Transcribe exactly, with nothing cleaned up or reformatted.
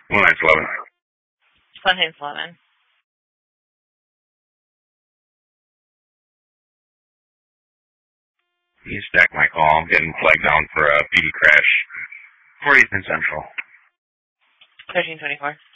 One nine eleven. One nine eleven. You stack my call. I'm getting flagged down for a P D crash. forty-eighth and Central. Thirteen twenty four.